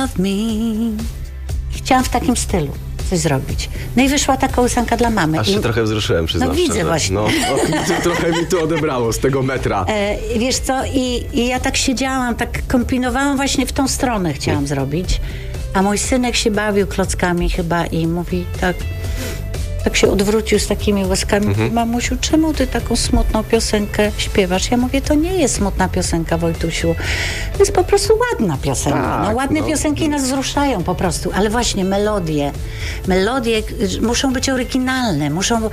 me. Chciałam w takim stylu coś zrobić. No i wyszła ta kołysanka dla mamy. Aż się trochę wzruszyłem, przyznam No widzę szczerze. właśnie. No, trochę mi tu odebrało z tego metra. Wiesz co, i ja tak siedziałam, tak kombinowałam, właśnie w tą stronę chciałam zrobić. A mój synek się bawił klockami chyba i mówi tak się odwrócił z takimi łaskami. Mówi, mamusiu, czemu ty taką smutną piosenkę śpiewasz? Ja mówię, to nie jest smutna piosenka, Wojtusiu. To jest po prostu ładna piosenka. Tak, no, ładne piosenki nas wzruszają po prostu, ale właśnie melodie muszą być oryginalne,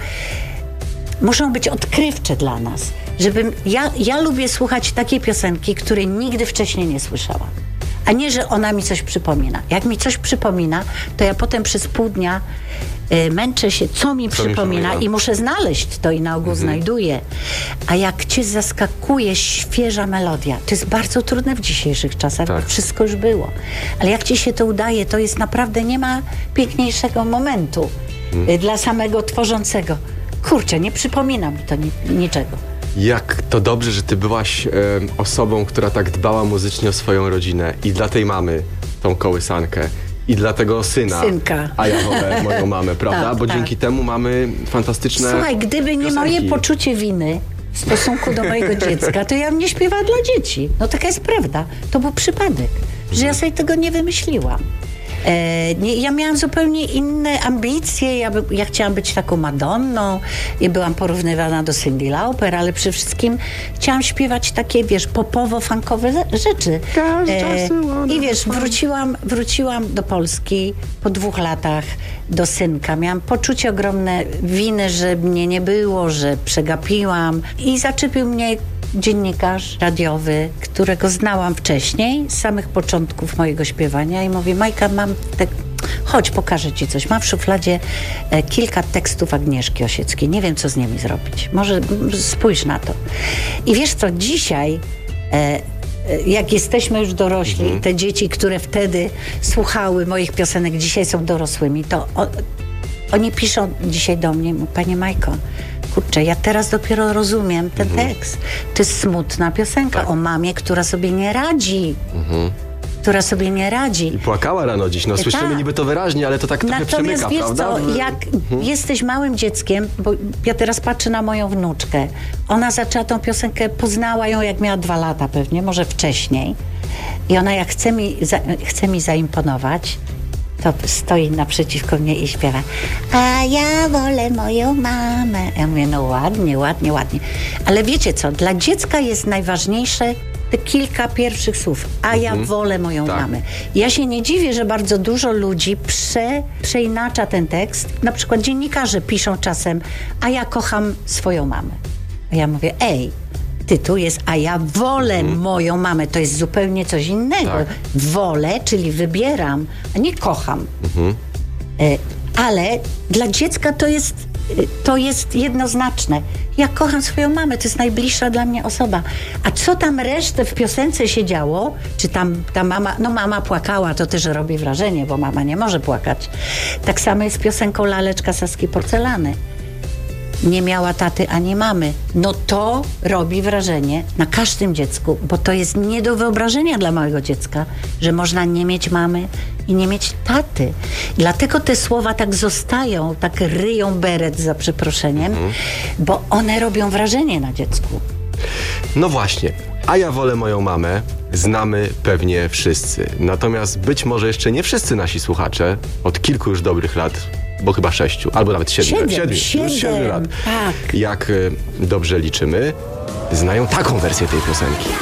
muszą być odkrywcze dla nas. Ja lubię słuchać takiej piosenki, której nigdy wcześniej nie słyszałam. A nie, że ona mi coś przypomina. Jak mi coś przypomina, to ja potem przez pół dnia męczę się, co mi przypomina i muszę znaleźć to i na ogół znajduję. A jak cię zaskakuje świeża melodia, to jest bardzo trudne w dzisiejszych czasach, bo wszystko już było. Ale jak ci się to udaje, to jest naprawdę, nie ma piękniejszego momentu dla samego tworzącego. Kurczę, nie przypomina mi to niczego. Jak to dobrze, że ty byłaś osobą, która tak dbała muzycznie o swoją rodzinę i dla tej mamy tą kołysankę i dla tego synka. A ja wolę moją mamę, prawda? Bo dzięki temu mamy fantastyczne Słuchaj, gdyby nie piosenki. moje poczucie winy w stosunku do mojego dziecka, to ja bym nie śpiewała dla dzieci. No taka jest prawda. To był przypadek, że ja sobie tego nie wymyśliłam. Ja miałam zupełnie inne ambicje. Ja chciałam być taką Madonną i byłam porównywana do Cyndi Lauper, ale przede wszystkim chciałam śpiewać takie, wiesz, popowo-funkowe rzeczy. I wiesz, wróciłam do Polski po 2 latach do synka. Miałam poczucie ogromne winy, że mnie nie było, że przegapiłam i zaczepił mnie dziennikarz radiowy, którego znałam wcześniej, z samych początków mojego śpiewania i mówi, Majka, chodź, pokażę ci coś. Mam w szufladzie kilka tekstów Agnieszki Osieckiej. Nie wiem, co z nimi zrobić. Może spójrz na to. I wiesz co, dzisiaj jak jesteśmy już dorośli, te dzieci, które wtedy słuchały moich piosenek, dzisiaj są dorosłymi, to oni piszą dzisiaj do mnie, Panie Majko, kurczę, ja teraz dopiero rozumiem ten tekst. To jest smutna piosenka o mamie, która sobie nie radzi. Która sobie nie radzi. I płakała rano dziś. No słyszymy niby to wyraźnie, ale to tak trochę przemyka, wiesz prawda? Co, jak jesteś małym dzieckiem, bo ja teraz patrzę na moją wnuczkę. Ona zaczęła tą piosenkę, poznała ją jak miała 2 lata pewnie, może wcześniej. I ona jak chce mi zaimponować, to stoi naprzeciwko mnie i śpiewa. A ja wolę moją mamę. Ja mówię, no ładnie. Ale wiecie co, dla dziecka jest najważniejsze te kilka pierwszych słów. A ja wolę moją mamę. Ja się nie dziwię, że bardzo dużo ludzi przeinacza ten tekst. Na przykład dziennikarze piszą czasem, a ja kocham swoją mamę. A ja mówię, tytuł jest, a ja wolę moją mamę. To jest zupełnie coś innego. Wolę, czyli wybieram, a nie kocham. Ale dla dziecka to jest jednoznaczne. Ja kocham swoją mamę, to jest najbliższa dla mnie osoba. A co tam resztę w piosence się działo, czy tam ta mama, no mama płakała, to też robi wrażenie, bo mama nie może płakać. Tak samo jest z piosenką Laleczka Saski Porcelany. Nie miała taty ani mamy. No to robi wrażenie na każdym dziecku, bo to jest nie do wyobrażenia dla małego dziecka, że można nie mieć mamy i nie mieć taty. Dlatego te słowa tak zostają, tak ryją beret, za przeproszeniem, bo one robią wrażenie na dziecku. No właśnie. A ja wolę moją mamę znamy pewnie wszyscy. Natomiast być może jeszcze nie wszyscy nasi słuchacze od kilku już dobrych lat, bo chyba 6, albo nawet 7 lat, tak. jak dobrze liczymy, znają taką wersję tej piosenki.